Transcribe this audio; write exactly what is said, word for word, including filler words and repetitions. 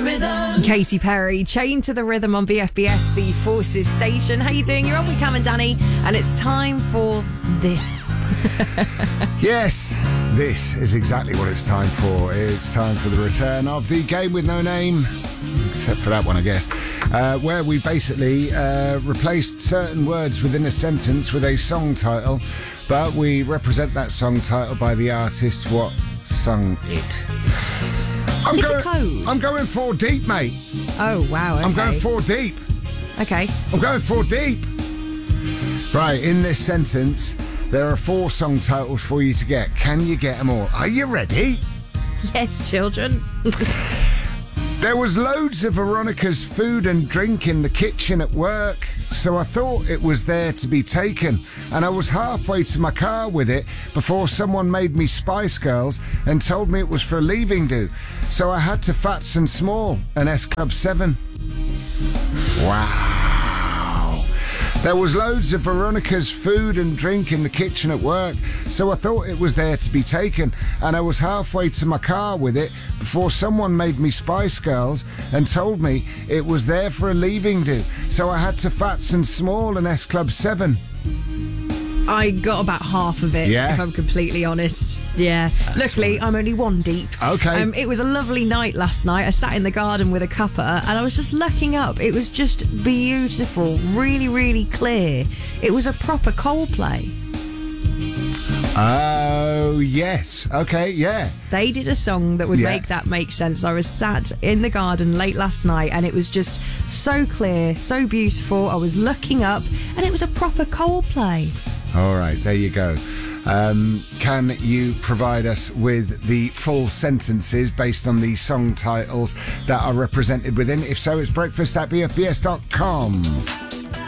rhythm. Katy Perry, Chained to the Rhythm on B F B S, the Forces station. How you doing? You're on with Cam and Danny, and it's time for this. Yes, this is exactly what it's time for. It's time for the return of the game with no name, except for that one, I guess, uh, where we basically uh, replaced certain words within a sentence with a song title, but we represent that song title by the artist what sung it. I'm It's going, a code. I'm going four deep, mate. Oh, wow. Okay. I'm going four deep. Okay. I'm going four deep. Right, in this sentence, there are four song titles for you to get. Can you get them all? Are you ready? Yes, children. There was loads of Veronica's food and drink in the kitchen at work, so I thought it was there to be taken, and I was halfway to my car with it before someone made me Spice Girls and told me it was for a leaving do, so I had to Fats and Small and S Club seven. Wow. There was loads of Veronica's food and drink in the kitchen at work, so I thought it was there to be taken, and I was halfway to my car with it before someone made me Spice Girls and told me it was there for a leaving do, so I had to Fats and Small and S Club seven. I got about half of it, Yeah? if I'm completely honest. Yeah. Luckily, I'm only one deep. Okay. Um, it was a lovely night last night. I sat in the garden with a cuppa and I was just looking up. It was just beautiful, really, really clear. It was a proper Coldplay. Oh, yes. Okay, yeah. They did a song that would Yeah. make that make sense. I was sat in the garden late last night and it was just so clear, so beautiful. I was looking up and it was a proper Coldplay. All right, there you go. Um, can you provide us with the full sentences based on the song titles that are represented within? If so, it's breakfast at b f b s dot com.